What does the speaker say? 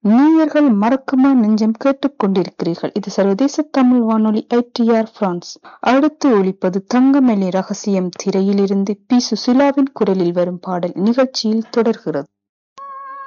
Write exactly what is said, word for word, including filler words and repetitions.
நேயர்கள் மறக்குமா நெஞ்சம் கேட்டுக் கொண்டிருக்கிறீர்கள். இது சர்வதேச தமிழ் வானொலி ஐ டி ஆர் பிரான்ஸ். அடுத்து ஒலிப்பது தங்கமணி ரகசியம் திரையிலிருந்து பி சுசிலாவின் குரலில் வரும் பாடல் நிகழ்ச்சியில் தொடர்கிறது.